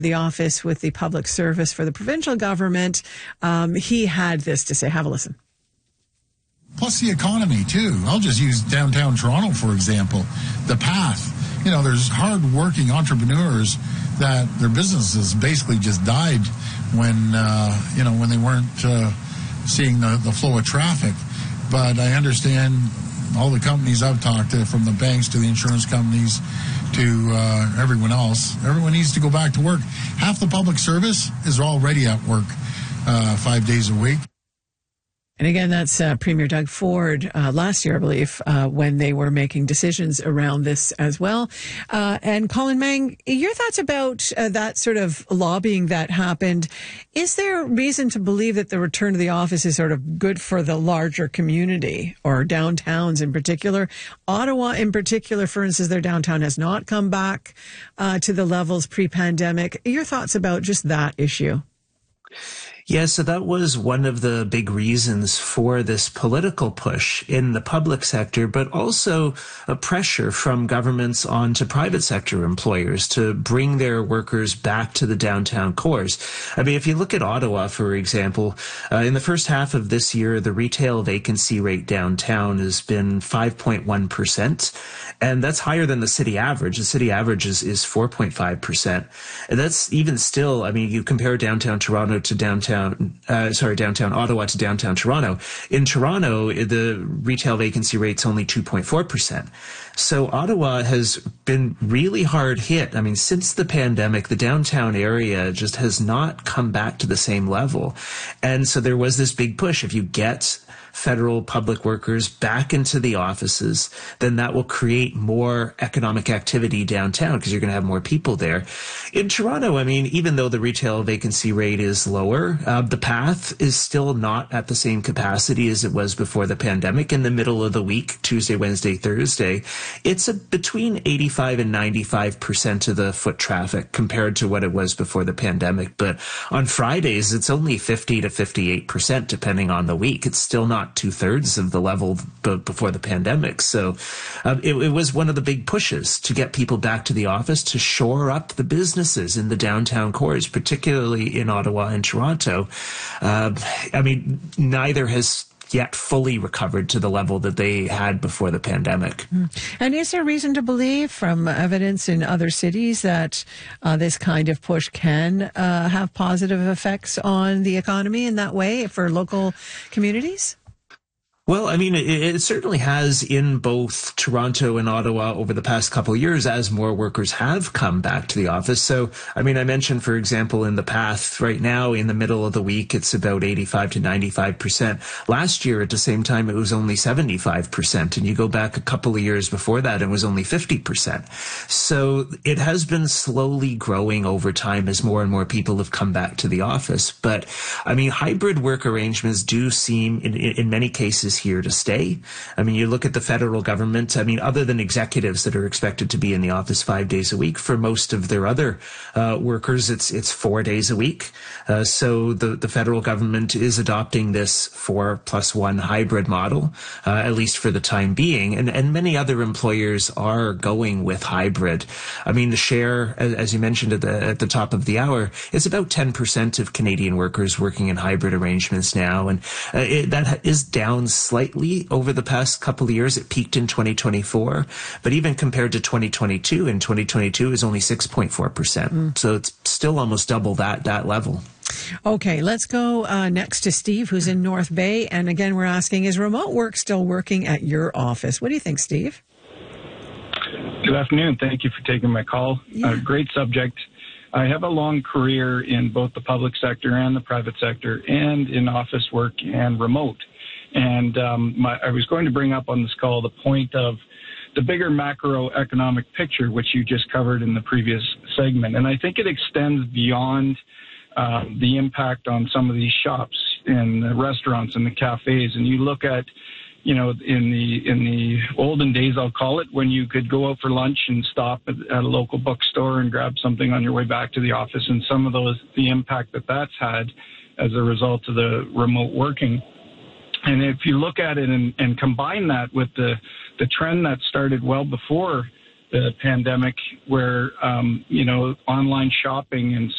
the office with the public service for the provincial government. He had this to say. Have a listen. Plus the economy, too. I'll just use downtown Toronto, for example. The Path. There's hard-working entrepreneurs that their businesses basically just died when they weren't seeing the flow of traffic. But I understand all the companies I've talked to, from the banks to the insurance companies to everyone else, everyone needs to go back to work. Half the public service is already at work 5 days a week. And again, that's Premier Doug Ford last year, I believe, when they were making decisions around this as well. And Colin Mang, your thoughts about that sort of lobbying that happened. Is there reason to believe that the return to the office is sort of good for the larger community or downtowns in particular? Ottawa in particular, for instance, their downtown has not come back to the levels pre-pandemic. Your thoughts about just that issue? Yeah, so that was one of the big reasons for this political push in the public sector, but also a pressure from governments onto private sector employers to bring their workers back to the downtown cores. I mean, if you look at Ottawa, for example, in the first half of this year, the retail vacancy rate downtown has been 5.1%, and that's higher than the city average. The city average is 4.5%. And that's even still, I mean, you compare downtown Toronto to downtown Ottawa to downtown Toronto. In Toronto, the retail vacancy rate's only 2.4%. So Ottawa has been really hard hit. I mean, since the pandemic, the downtown area just has not come back to the same level. And so there was this big push. If you get federal public workers back into the offices, then that will create more economic activity downtown because you're going to have more people there. In Toronto, I mean, even though the retail vacancy rate is lower, the Path is still not at the same capacity as it was before the pandemic. In the middle of the week, Tuesday, Wednesday, Thursday, it's between 85 and 95% of the foot traffic compared to what it was before the pandemic. But on Fridays, it's only 50 to 58% depending on the week. It's still not 2/3 of the level before the pandemic. So it was one of the big pushes to get people back to the office, to shore up the businesses in the downtown cores, particularly in Ottawa and Toronto. I mean, neither has yet fully recovered to the level that they had before the pandemic. And is there reason to believe from evidence in other cities that this kind of push can have positive effects on the economy in that way for local communities? Well, I mean, it certainly has in both Toronto and Ottawa over the past couple of years as more workers have come back to the office. So, I mean, I mentioned, for example, in the Path right now, in the middle of the week, it's about 85 to 95%. Last year, at the same time, it was only 75%. And you go back a couple of years before that, it was only 50%. So it has been slowly growing over time as more and more people have come back to the office. But, I mean, hybrid work arrangements do seem, in many cases, here to stay. I mean, you look at the federal government, I mean, other than executives that are expected to be in the office 5 days a week, for most of their other workers, it's 4 days a week. So the federal government is adopting this 4+1 hybrid model, at least for the time being. And many other employers are going with hybrid. I mean, the share, as you mentioned at the top of the hour, is about 10% of Canadian workers working in hybrid arrangements now. And that is down slightly over the past couple of years. It peaked in 2024, but even compared to 2022, in 2022 is only 6.4%. So it's still almost double that level. Okay, let's go next to Steve, who's in North Bay. And again, we're asking, is remote work still working at your office? What do you think, Steve? Good afternoon. Thank you for taking my call. Yeah. Great subject. I have a long career in both the public sector and the private sector, and in office work and remote. And I was going to bring up on this call the point of the bigger macroeconomic picture, which you just covered in the previous segment. And I think it extends beyond the impact on some of these shops and the restaurants and the cafes. And you look at, you know, in the olden days, I'll call it, when you could go out for lunch and stop at a local bookstore and grab something on your way back to the office, and some of the impact that's had as a result of the remote working. And if you look at it and combine that with the trend that started well before the pandemic, where, you know, online shopping and